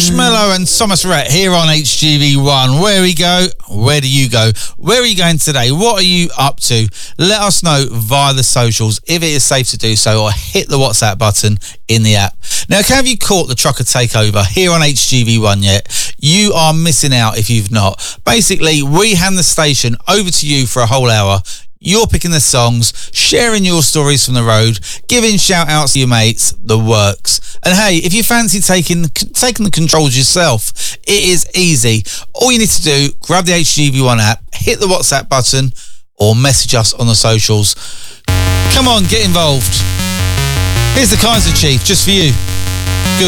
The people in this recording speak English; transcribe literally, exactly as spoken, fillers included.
Marshmello and Thomas Rhett here on H G V one. Where we go, where do you go? Where are you going today? What are you up to? Let us know via the socials if it is safe to do so, or hit the WhatsApp button in the app. Now, have you caught the Trucker Takeover here on H G V one yet? You are missing out if you've not. Basically, we hand the station over to you for a whole hour. You're picking the songs, sharing your stories from the road, giving shout-outs to your mates, the works. And hey, if you fancy taking taking the controls yourself, it is easy. All you need to do, grab the H G V one app, hit the WhatsApp button, or message us on the socials. Come on, get involved. Here's the Kaiser Chief, just for you.